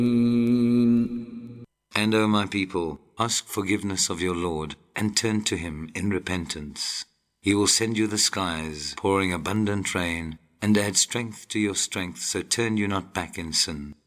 And, O my people, ask forgiveness of your Lord and turn to him in repentance. He will send you the skies, pouring abundant rain, and add strength to your strength, so turn you not back in sin.